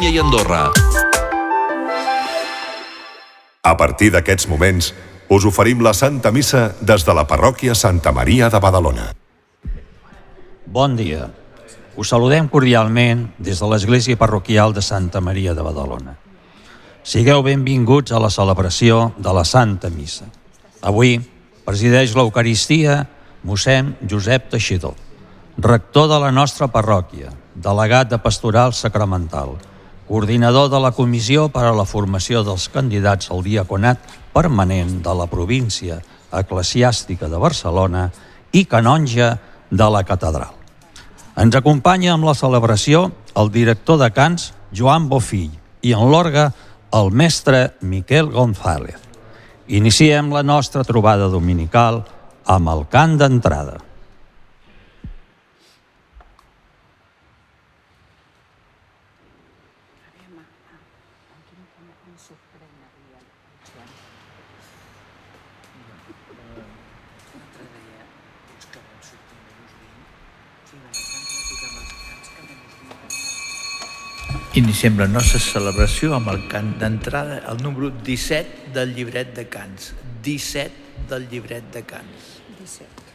Catalunya i Andorra. A partir d'aquests moments, us oferim la Santa Missa des de la parròquia Santa Maria de Badalona. Bon dia. Us saludem cordialment des de l'Església Parroquial de Santa Maria de Badalona. Sigueu benvinguts a la celebració de la Santa Missa. Avui presideix l'Eucaristia mossèn Josep Teixidor, rector de la nostra parròquia, delegat de Pastoral Sacramental, coordinador de la Comissió per a la Formació dels Candidats al Diaconat Permanent de la Província Eclesiàstica de Barcelona i canonge de la Catedral. Ens acompanya amb la celebració el director de cants Joan Bofill i en l'orgue el mestre Miquel González. Iniciem la nostra trobada dominical amb el cant d'entrada. Iniciem la nostra celebració amb el cant d'entrada, el número 17 del llibret de cants. 17 del llibret de cants. 17.